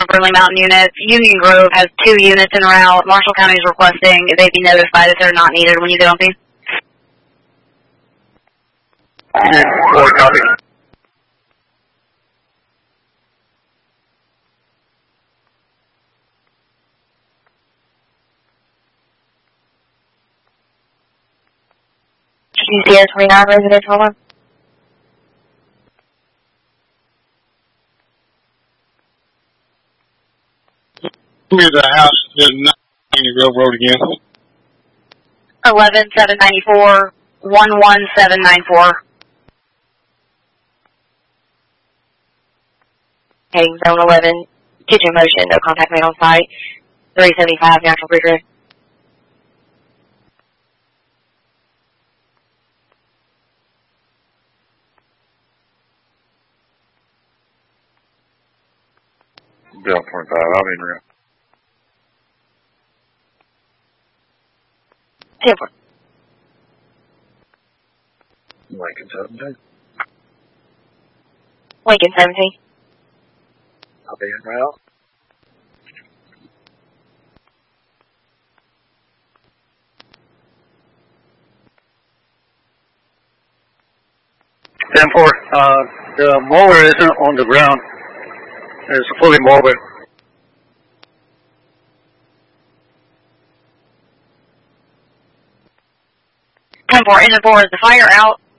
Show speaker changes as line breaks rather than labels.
Burley Mountain unit. Union Grove has 2 units en route. Marshall County is requesting they be notified that they're not needed when you get on scene.
4 copy.
GCS 29 residential one.
Here's the house in Union Grove Road again.
11794, 11794.
Heading zone 11, kitchen motion, no contact made on site. 375 Natural Bridge Road.
Bill 25, I'll be in route.
10-4.
Lincoln 17.
Lincoln 17.
I'll be in route. The mower isn't on the ground. It's fully mobile.
10-4, engine 4, is the fire out?